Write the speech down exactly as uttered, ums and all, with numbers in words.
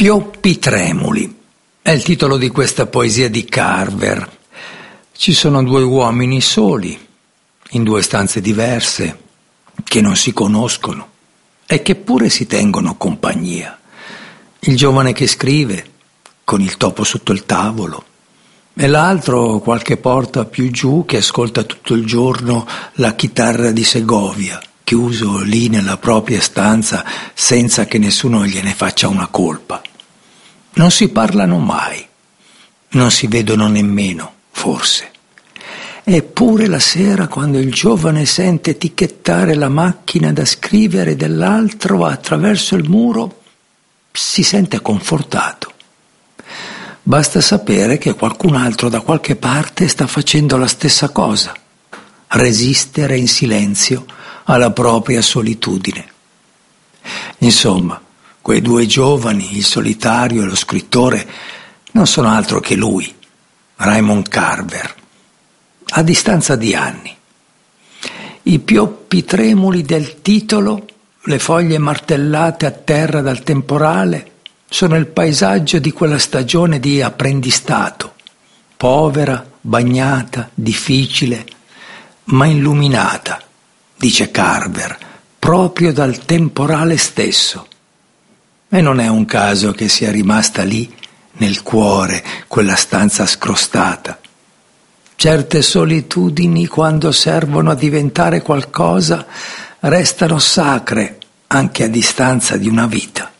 Pioppi tremuli è il titolo di questa poesia di Carver. Ci sono due uomini soli, in due stanze diverse, che non si conoscono e che pure si tengono compagnia. Il giovane che scrive, con il topo sotto il tavolo, e l'altro qualche porta più giù che ascolta tutto il giorno la chitarra di Segovia, chiuso lì nella propria stanza senza che nessuno gliene faccia una colpa. Non si parlano mai, non si vedono nemmeno, forse. Eppure la sera, quando il giovane sente ticchettare la macchina da scrivere dell'altro attraverso il muro, si sente confortato. Basta sapere che qualcun altro da qualche parte sta facendo la stessa cosa, resistere in silenzio alla propria solitudine. Insomma, quei due giovani, il solitario e lo scrittore, non sono altro che lui, Raymond Carver, a distanza di anni. I pioppi tremuli del titolo, le foglie martellate a terra dal temporale, sono il paesaggio di quella stagione di apprendistato, povera, bagnata, difficile, ma illuminata, dice Carver, proprio dal temporale stesso. E non è un caso che sia rimasta lì, nel cuore, quella stanza scrostata. Certe solitudini, quando servono a diventare qualcosa, restano sacre anche a distanza di una vita.